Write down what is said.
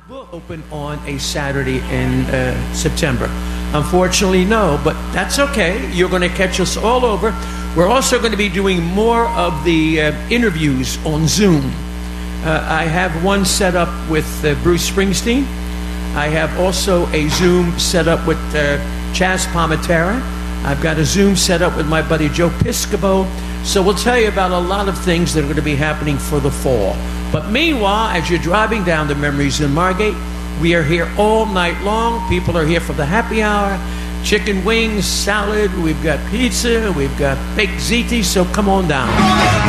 will open on a Saturday in September. Unfortunately, no, but that's okay. You're going to catch us all over. We're also going to be doing more of the interviews on Zoom. I have one set up with Bruce Springsteen. I have also a Zoom set up with Chaz Palminteri. I've got a Zoom set up with my buddy Joe Piscopo. So we'll tell you about a lot of things that are going to be happening for the fall. But meanwhile, as you're driving down to Memories in Margate, we are here all night long. People are here for the happy hour. Chicken wings, salad, we've got pizza, we've got baked ziti, so come on down.